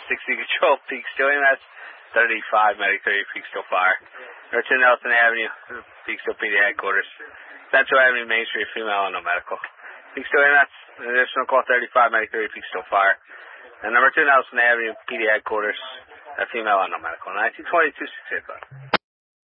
60 Control, Peekskill EMS, 35 Medic 30, Peekskill Fire. Number 2 Nelson Avenue, Peekskill PD Headquarters. Central Avenue, Main Street, female and no medical. Peekskill EMS, an additional call 35 Medic 30, Peekskill Fire. And number 2 Nelson Avenue, PD Headquarters, female and no medical. 1922 685.